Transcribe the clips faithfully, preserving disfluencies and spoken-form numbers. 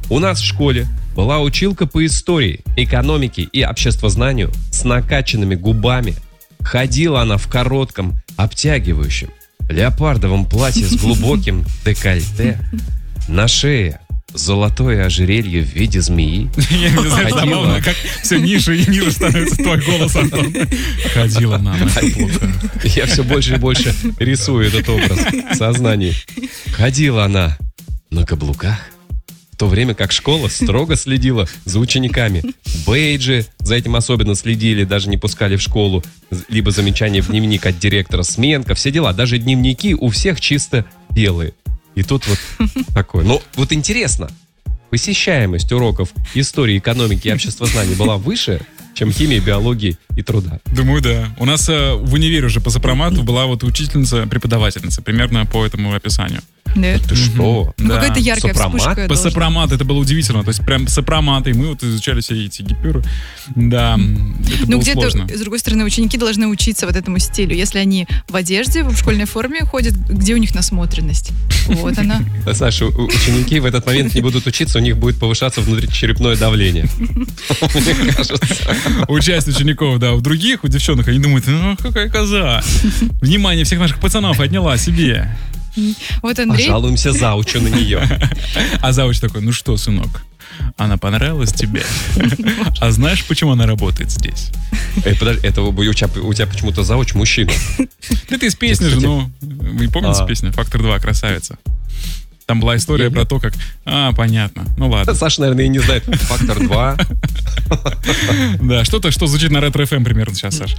У нас в школе была училка по истории, экономике и обществознанию с накачанными губами. Ходила она в коротком, обтягивающем, леопардовом платье с глубоким декольте. На шее золотое ожерелье в виде змеи. Я не знаю, забавно, как все ниже и ниже становится твой голос, Антон. Ходила она. Я все больше и больше рисую этот образ в сознании. Ходила она на каблуках, в то время как школа строго следила за учениками. Бейджи за этим особенно следили, даже не пускали в школу. Либо замечания в дневник от директора, сменка, все дела. Даже дневники у всех чисто белые. И тут вот такое. Ну, вот интересно, посещаемость уроков истории, экономики и обществознания была выше, чем химии, биологии и труда? Думаю, да. У нас э, в универе уже по сопромату была вот учительница, преподавательница, примерно по этому описанию. Да. Ты что? Ну, Да. какая-то яркая Сопромат? вспышка. По должна. сопромату это было удивительно. То есть прям сопроматы. И мы вот изучали все эти гипюры. Да, это Ну, было где-то, сложно. с другой стороны, ученики должны учиться вот этому стилю. Если они в одежде, в школьной форме ходят, где у них насмотренность? Вот она. Саша, у- ученики в этот момент не будут учиться, у них будет повышаться внутричерепное давление. Мне кажется. У части учеников, да, у других, у девчонок, они думают, ну, какая коза. Внимание всех наших пацанов отняла себе. Вот Андрей. Пожалуемся заучу на нее. А зауч такой, ну что, сынок, она понравилась тебе? А знаешь, почему она работает здесь? Э, подожди, это у тебя, у тебя почему-то зауч мужчина. Это из песни же, Кстати. ну, вы помните А. песню «Фактор два. Красавица»? Там была история Я про нет. то, как... А, понятно, ну ладно. Саша, наверное, и не знает. Фактор два. Да, что-то, что звучит на Ретро эф эм примерно сейчас, Саш.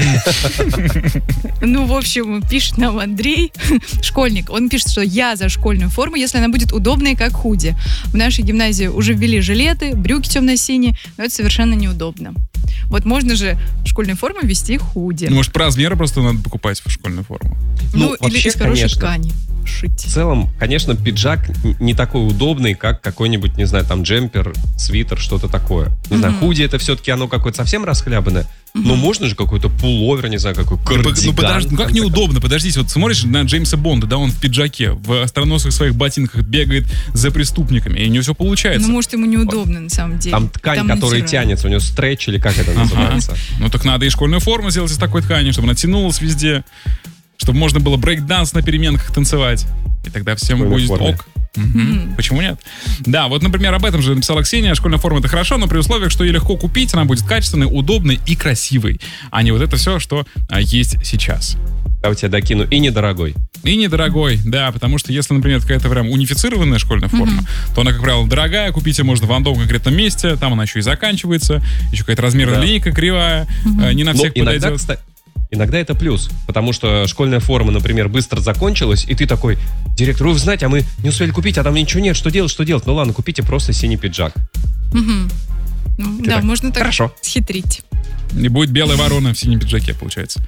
Ну, в общем, пишет нам Андрей, школьник. Он пишет, что я за школьную форму, если она будет удобной, как худи. В нашей гимназии уже ввели жилеты, брюки темно-синие, но это совершенно неудобно. Вот можно же в школьную форму ввести худи. Ну, может, по размеру просто надо покупать в школьную форму. Ну, ну, или вообще, из хорошей конечно. ткани шить. В целом, конечно, пиджак н- не такой удобный, как какой-нибудь, не знаю, там джемпер, свитер, что-то такое. Не знаю, Мгм. худи это все-таки оно какое-то совсем расхлябанное. Но можно же какой-то пуловер, не знаю, какой Ну, кардиган. пог- ну, подожди, ну в как конце неудобно, подождите, вот смотришь на Джеймса Бонда, да, он в пиджаке, в остроносых своих ботинках бегает за преступниками, и у него все получается. Ну, может, ему неудобно, на самом деле. Там ткань, которая натирают. тянется, у него стретч или как это Ага. называется. Ну так надо и школьную форму сделать из такой ткани, чтобы она тянулась везде, чтобы можно было брейк-данс на переменках танцевать. И тогда всем В школьной будет форме. ок. Мгм. Почему нет? Да, вот, например, об этом же написала Ксения. Школьная форма — это хорошо, но при условии, что ее легко купить, она будет качественной, удобной и красивой, а не вот это все, что а, есть сейчас. Я у тебя докину. И недорогой. И недорогой, да, потому что если, например, какая-то прям унифицированная школьная форма, то она, как правило, дорогая, купить ее можно в одном конкретном месте, там она еще и заканчивается, еще какая-то размерная Да. линейка кривая, э, не на Но всех иногда, подойдет. кстати, иногда это плюс, потому что школьная форма, например, быстро закончилась, и ты такой: директор, вы знаете, а мы не успели купить, а там ничего нет, что делать, что делать? Ну ладно, купите просто синий пиджак. Мгм. Ну, Ты да, так, можно так хорошо. схитрить. И будет белая ворона в синем пиджаке, получается.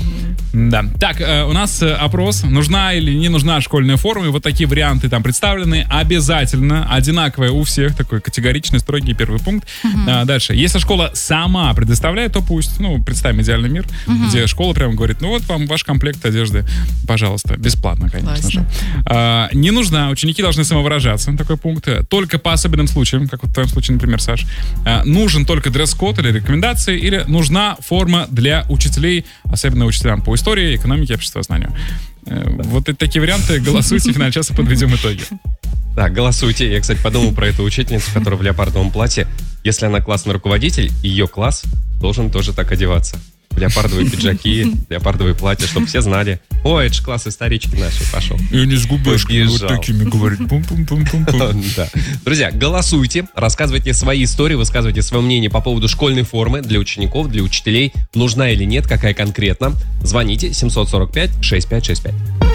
Да. Так, э, у нас э, опрос. Нужна или не нужна школьная форма? И вот такие варианты там представлены. Обязательно одинаковая у всех. Такой категоричный, строгий первый пункт. А, дальше. Если школа сама предоставляет, то пусть. Ну, представим идеальный мир, где школа прямо говорит: ну вот вам ваш комплект одежды, пожалуйста. Бесплатно, конечно Классно. же. А, не нужна. Ученики должны самовыражаться. Такой пункт. Только по особенным случаям, как вот в твоем случае, например, Саш. А, нужен только дресс-код или рекомендации, или нужна форма для учителей, особенно учителям по истории, экономике и обществознанию. Э, Вот это такие варианты. Голосуйте, в финале часа подведем итоги. Да, голосуйте. Я, кстати, подумал про эту учительницу, которая в леопардовом платье. Если она классный руководитель, ее класс должен тоже так одеваться. Леопардовые пиджаки, леопардовые платья, чтобы все знали: ой, это же класс исторички наши, пошел. И они с губашками вот Побежал. такими говорят. Пум-пум-пум-пум-пум. Да. Друзья, голосуйте, рассказывайте свои истории, высказывайте свое мнение по поводу школьной формы для учеников, для учителей. Нужна или нет, какая конкретно. Звоните семь сорок пять шестьдесят пять шестьдесят пять.